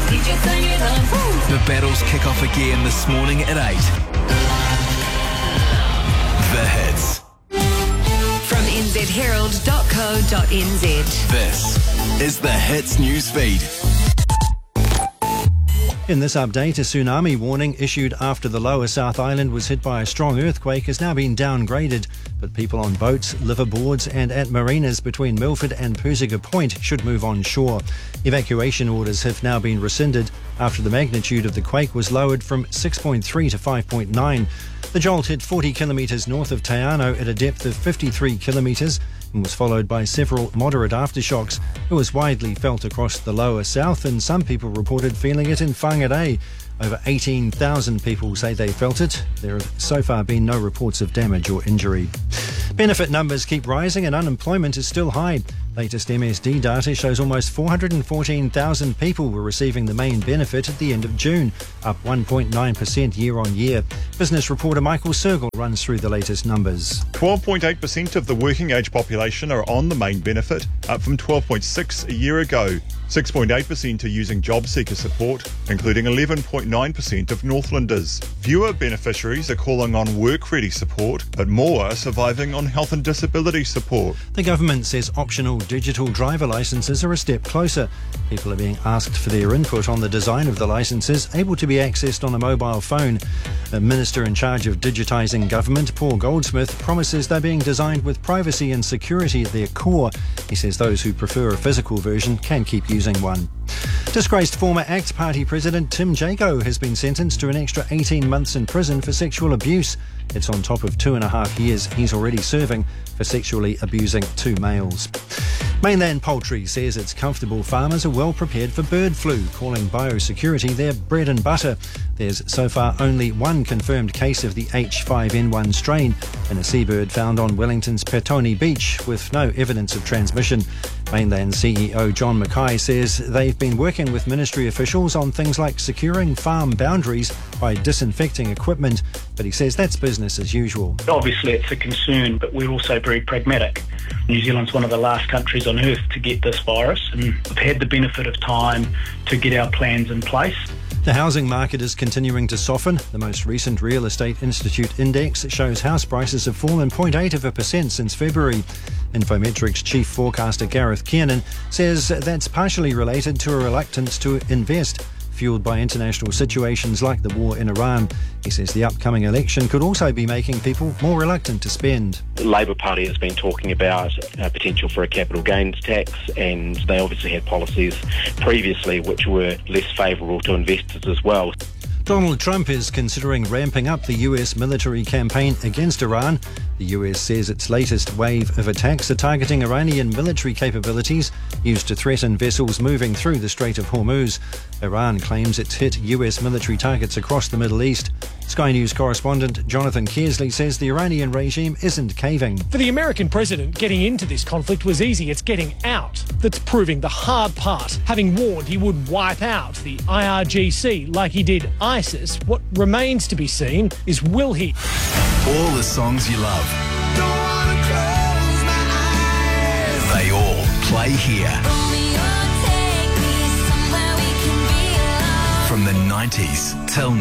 The battles kick off again this morning at 8. The Hits. From nzherald.co.nz. This is the Hits newsfeed. In this update, a tsunami warning issued after the lower South Island was hit by a strong earthquake has now been downgraded, but people on boats, liverboards and at marinas between Milford and Persiga Point should move on shore. Evacuation orders have now been rescinded after the magnitude of the quake was lowered from 6.3 to 5.9. The jolt hit 40 kilometres north of Taiano at a depth of 53 kilometres and was followed by several moderate aftershocks. It was widely felt across the lower south, and some people reported feeling it in Whangarei. Over 18,000 people say they felt it. There have so far been no reports of damage or injury. Benefit numbers keep rising and unemployment is still high. Latest MSD data shows almost 414,000 people were receiving the main benefit at the end of June, up 1.9% year on year. Business reporter Michael Sergel runs through the latest numbers. 12.8% of the working age population are on the main benefit, up from 12.6% a year ago. 6.8% are using job seeker support, including 11.9% of Northlanders. Fewer beneficiaries are calling on work-ready support, but more are surviving on health and disability support. The government says optional digital driver licences are a step closer. People are being asked for their input on the design of the licences, able to be accessed on a mobile phone. The Minister in charge of digitising government, Paul Goldsmith, promises they're being designed with privacy and security at their core. He says those who prefer a physical version can keep using one. Disgraced former ACT Party President Tim Jago has been sentenced to an extra 18 months in prison for sexual abuse. It's on top of 2.5 years he's already serving for sexually abusing 2 males. Mainland Poultry says its comfortable farmers are well prepared for bird flu, calling biosecurity their bread and butter. There's so far only one confirmed case of the H5N1 strain in a seabird found on Wellington's Petone Beach, with no evidence of transmission. Mainland CEO John Mackay says they've been working with ministry officials on things like securing farm boundaries by disinfecting equipment, but he says that's business as usual. Obviously it's a concern, but we're also very pragmatic. New Zealand's one of the last countries on earth to get this virus, and we've had the benefit of time to get our plans in place. The housing market is continuing to soften. The most recent Real Estate Institute index shows house prices have fallen 0.8% since February. Infometrics chief forecaster Gareth Kiernan says that's partially related to a reluctance to invest, fueled by international situations like the war in Iran. He says the upcoming election could also be making people more reluctant to spend. The Labor Party has been talking about potential for a capital gains tax, and they obviously had policies previously which were less favourable to investors as well. Donald Trump is considering ramping up the US military campaign against Iran. The US says its latest wave of attacks are targeting Iranian military capabilities used to threaten vessels moving through the Strait of Hormuz. Iran claims it's hit US military targets across the Middle East. Sky News correspondent Jonathan Kearsley says the Iranian regime isn't caving. For the American president, getting into this conflict was easy. It's getting out that's proving the hard part. Having warned he would wipe out the IRGC like he did ISIS, what remains to be seen is will he? All the songs you love. They all play here. From the 90s till